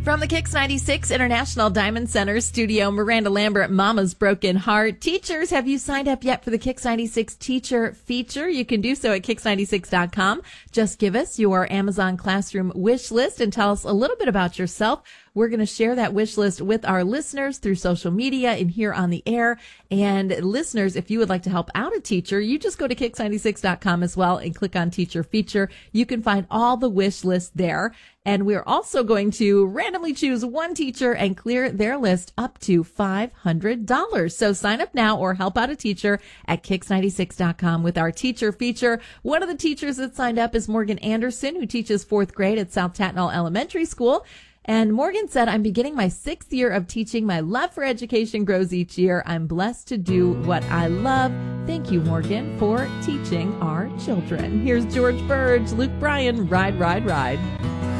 From the Kix 96 International Diamond Center studio, Miranda Lambert, Mama's Broken Heart. Teachers, have you signed up yet for the Kix 96 teacher feature? You can do so at Kix96.com. Just give us your Amazon Classroom wish list and tell us a little bit about yourself. We're going to share that wish list with our listeners through social media and here on the air. And listeners, if you would like to help out a teacher, you just go to Kix96.com as well and click on teacher feature. You can find all the wish lists there. And we're also going to randomly choose one teacher and clear their list up to $500. So sign up now or help out a teacher at Kix96.com with our teacher feature. One of the teachers that signed up is Morgan Anderson, who teaches fourth grade at South Tatnall Elementary School. And Morgan said, I'm beginning my 6th year of teaching. My love for education grows each year. I'm blessed to do what I love. Thank you, Morgan, for teaching our children. Here's George Burge, Luke Bryan, Ride, Ride, Ride.